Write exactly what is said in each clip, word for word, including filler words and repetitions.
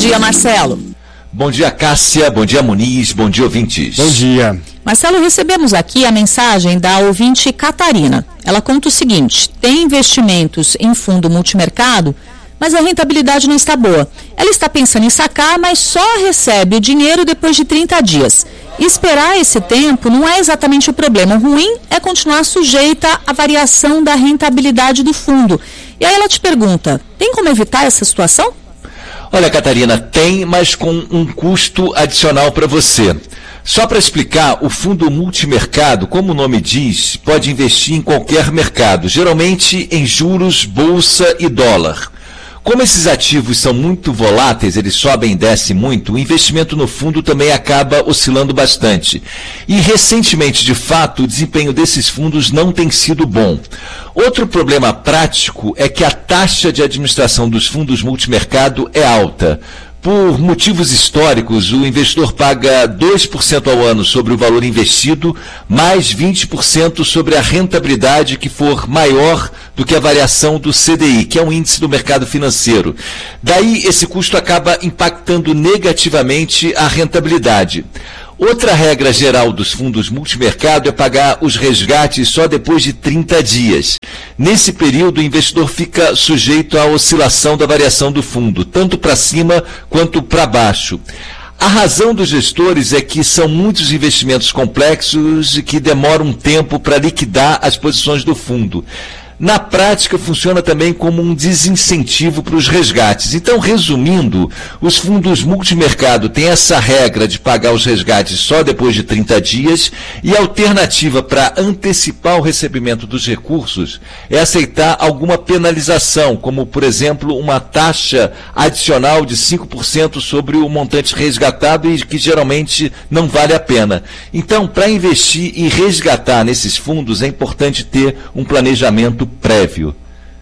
dia, Marcelo. Bom dia, Cássia. Bom dia, Muniz. Bom dia, ouvintes. Bom dia. Marcelo, recebemos aqui a mensagem da ouvinte Catarina. Ela conta o seguinte: tem investimentos em fundo multimercado, mas a rentabilidade não está boa. Ela está pensando em sacar, mas só recebe o dinheiro depois de trinta dias. Esperar esse tempo não é exatamente o problema. O ruim é continuar sujeita à variação da rentabilidade do fundo. E aí ela te pergunta, tem como evitar essa situação? Olha, Catarina, tem, mas com um custo adicional para você. Só para explicar, o fundo multimercado, como o nome diz, pode investir em qualquer mercado, geralmente em juros, bolsa e dólar. Como esses ativos são muito voláteis, eles sobem e descem muito, o investimento no fundo também acaba oscilando bastante. E recentemente, de fato, o desempenho desses fundos não tem sido bom. Outro problema prático é que a taxa de administração dos fundos multimercado é alta. Por motivos históricos, o investidor paga dois por cento ao ano sobre o valor investido, mais vinte por cento sobre a rentabilidade que for maior do que a variação do C D I, que é um índice do mercado financeiro. Daí, esse custo acaba impactando negativamente a rentabilidade. Outra regra geral dos fundos multimercado é pagar os resgates só depois de trinta dias. Nesse período, o investidor fica sujeito à oscilação da variação do fundo, tanto para cima quanto para baixo. A razão dos gestores é que são muitos investimentos complexos e que demoram um tempo para liquidar as posições do fundo. Na prática, funciona também como um desincentivo para os resgates. Então, resumindo, os fundos multimercado têm essa regra de pagar os resgates só depois de trinta dias e a alternativa para antecipar o recebimento dos recursos é aceitar alguma penalização, como, por exemplo, uma taxa adicional de cinco por cento sobre o montante resgatado e que geralmente não vale a pena. Então, para investir e resgatar nesses fundos, é importante ter um planejamento prévio.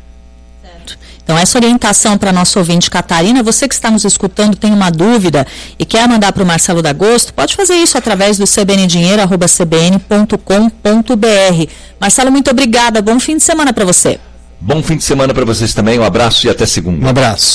Certo. Então, essa orientação para nosso ouvinte Catarina, você que está nos escutando, tem uma dúvida e quer mandar para o Marcelo D'Agosto, pode fazer isso através do c b n dinheiro arroba c b n ponto com ponto b r. Marcelo, muito obrigada. Bom fim de semana para você. Bom fim de semana para vocês também. Um abraço e até segunda. Um abraço.